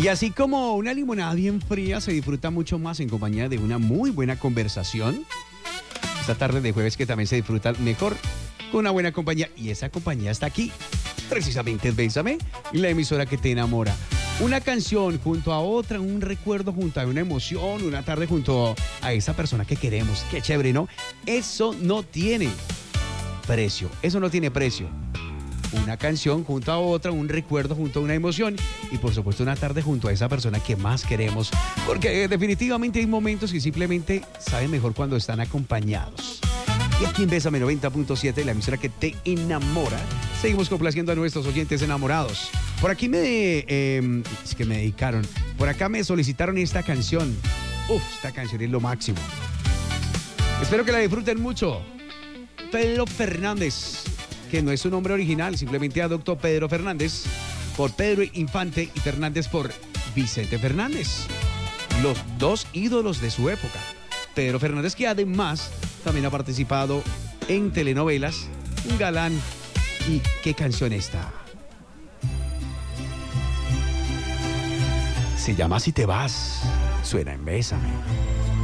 Y así como una limonada bien fría se disfruta mucho más en compañía de una muy buena conversación, esta tarde de jueves que también se disfruta mejor con una buena compañía. Y esa compañía está aquí, precisamente es Bésame, y la emisora que te enamora. Una canción junto a otra, un recuerdo junto a una emoción, una tarde junto a esa persona que queremos. Qué chévere, ¿no? Eso no tiene precio, eso no tiene precio. Una canción junto a otra, un recuerdo junto a una emoción y por supuesto una tarde junto a esa persona que más queremos, porque definitivamente hay momentos que simplemente saben mejor cuando están acompañados. Y aquí en Bésame 90.7, la emisora que te enamora, seguimos complaciendo a nuestros oyentes enamorados. Por aquí es que me dedicaron, por acá me solicitaron esta canción. Esta canción es lo máximo. Espero que la disfruten mucho. Pedro Fernández, que no es su nombre original, simplemente adoptó Pedro Fernández por Pedro Infante y Fernández por Vicente Fernández. Los dos ídolos de su época. Pedro Fernández, que además también ha participado en telenovelas, un galán. ¿Y qué canción está? Se llama Si te vas, suena en Bésame.